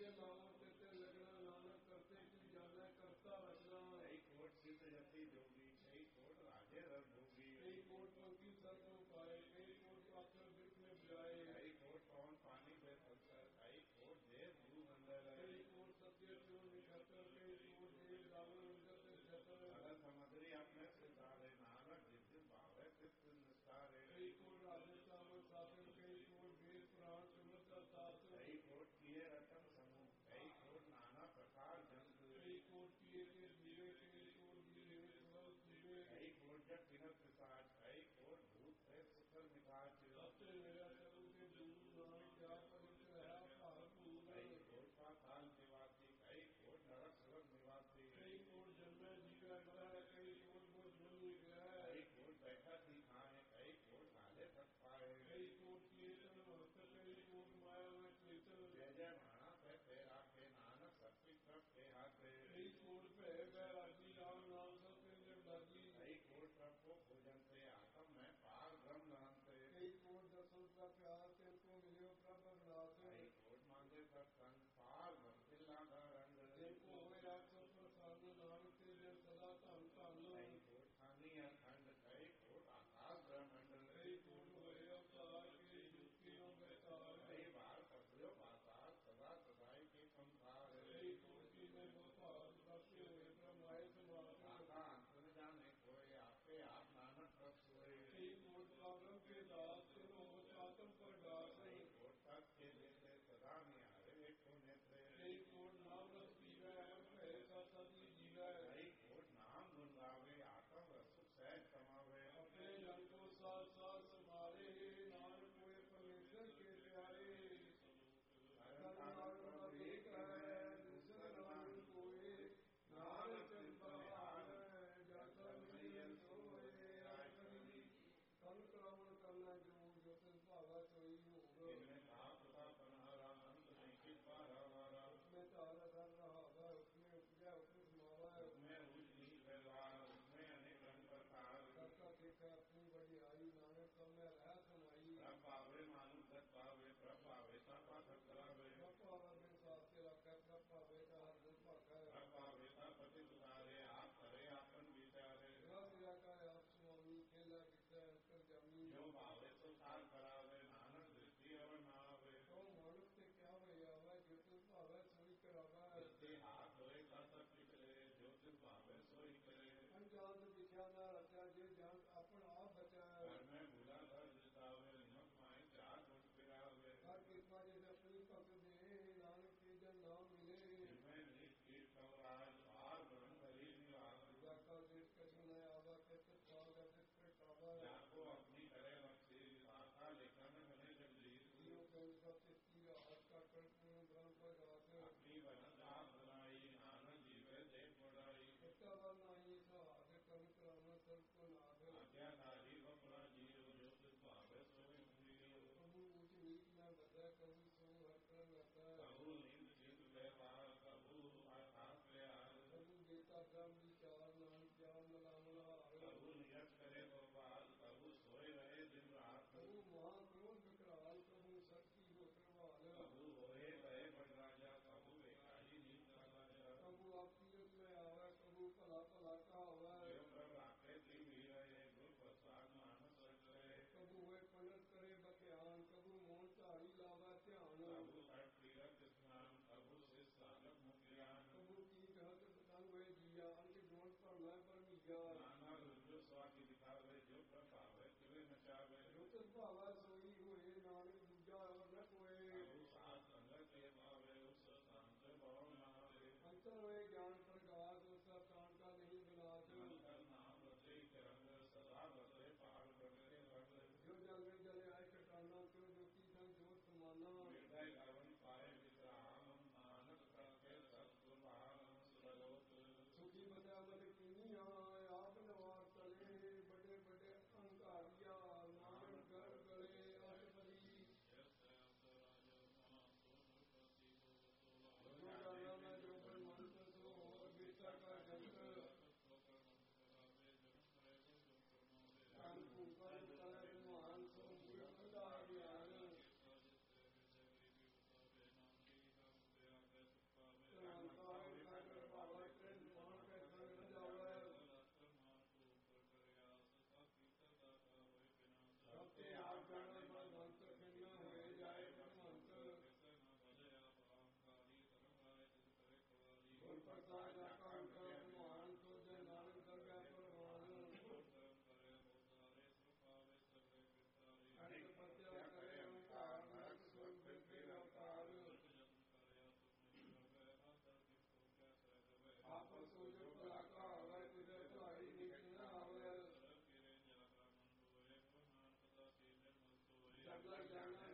तुझे नामों तेते लगना नानक करते की जाना करता रचना कई कोट सिद्ध जति जोगी कई कोट राजे रस भोगी कई कोट पंक्ति सत्व पाए कई कोट पात्र वृक्ष में बुलाए कई कोट पवन पानी पे पत्थर कई कोट देव गुरु मंडल कई कोट सत्य चोर निखतर कई कोट देव दावन छतर अगर समग्री अपने सिधारे नानक जिस भावे कृष्ण निस्तारे कई कोट राजस्थान शासन कई कोट वेद पुराण समृद्ध शास्त्र कई कोट किए रतन समूह कई कोट नाना प्रकार जंतु कई कोट किए के दिए कई कोट दिए दिए कई कोट जब किनत प्रसाद कई कोट भूत प्रेत सुखर मिठाच सबसे मेरा चरण के दूर नाम क्या पवित्र है भारत कई कोट पाताल निवासी कई कोट नरक सुरग निवासी कई कोट जन्म जीवा कई कोट वो जन्म गया कई कोट बैठा दिखाए कई कोट नाले तक पाए कई कोट कीर्तन भक्त कई कोट माया में कीर्तन जय जय माना पे तेरा के नानक सत्य सब के हाथे कई कोट पे राजी राम नाम सत्य निर्दाजी कई कोट सबको भोजन से आत्म में पार ब्रह्म नाम से कई कोट दर्शन का प्यार तेरे मिले प्रभु नाथ कई कोट मांगे सत्संग पार भक्तिला का रंग जिनको हुए आपको प्रसाद नाम तेरे सदा धन धन कई कोट खानी अखंड कई कोट आकाश ब्रह्मंड कई कोट हुए अवतार के युक्तियों में तार कई बार पकड़ो पाताल सदा सदाई के संसार कई कोट की में गोपाल करते हुए ब्रह्माए समाज आका अंत न जाने कोई आपके आप नानक सब सोए कई कोट कागम के दास तेरो आत्म प्रगास कई कोट तक के देते सदा निहारे देखो नेत्रे कई कोट नाम रस पीवे ऐसा सदी जीवे कई कोट नाम गुण गावे आत्म रस सहज समावे अपने जन को साथ साथ संभाले नानक कोई परमेश्वर के प्यारे एक है दूसरा नाम कोई नानक बलिहार जैसा मिलियन सोए कल श्रावण करना जो तिल भावा सोई उसमें तारा धर रहा है उसमें उपजा उसमें समावा है उसमें अनेक रंग प्रकार सबका देखा अपनी बड़ी आई नानक कम में रहा सुनाई पावे मानु सत पावे प्रभावे सपा सतरावे प्रभावे शास्त्र रखा प्रभावे का हर दिन भागा प्रभावे पति सुधारे आप करे आपन विचारे सेवा का आप स्वामी खेला विषय जामी जो भावे तो सार करावे नानक दृष्टि और नावे तो मानुष से क्या भैया हुआ जो तुम भावे सोई करावा हाथ होए का सब निकले जो तुम भावे सोई करे अनजान दिखा ना रचा जे जान अपन आप बचाए घर में भूला घर जितावे नमक माए चार गुण फिरावे हर कृपा जैसे अपनी भक्त दे नानक के जन नाम मिले जिनमें कीट कवराज पार ब्रह्म हरि निवास का देश कछु न आवा कैसे पाल करते काबा को अपनी करे बख्शी आका लेखन बने जगदीश जीव के सबसे तीर हाथ का कर्पूर्ण ग्रंथ पर गाते अपनी बनत आप बनाई नानक जीवे देख बढ़ाई सत्ता बनाई सो आगे कम कराना सबको नाथ आज्ञाकारी अपना जीव जो तुम भावे सोई कबू ऊंच नीच न बता कबू सो हर क्रम रहता कबू नींद चित व्यवहार कबू आकाश प्रयास कबू देता ब्रह्म विचार नाम ज्ञान मला मला कबू नियत करे गोपाल कबू सोए रहे दिन रात कबू महाक्रोध विकराल कबू शक्ति हो करवाल कबू होए गए बड़ राजा कबू एकाई नींद का राजा कबू आप तीरथ में आवा कबू भला भला कहावा आके भी रहे गुरु प्रसाद मानस रहे कबू हुए पंडित करे बख्यान कबू मोह चाड़ी लावा ध्यान कबू तट तीरथ स्नान कबू से साधक मुखियान कबू की घट संग हुए जिया अंक जोन पर मैं पर मिया नाना जो स्वाति दिखावे जो प्रभावे तुले नचावे जो तुम भावा सोई हुए नानक दूजा और न कोए सात संगत के भावे उस शांत भाव नावे अंतर हुए ज्ञान प्रकाश उसका प्राण का नहीं विनाश नाम रचे रंग सदा बसे पार बगले बगले जो जल में जले आए कटाना क्यों जो की संग जो समाना हृदय गवन पाए विश्राम नानक करके सत्सुभान सुरलोक सुखी बता बल की आप नवार चले बड़े बड़े अहंकारिया नानक घर गले अटबली जो जाना जो मन ਅਗਲਾ ਜਾਣਾ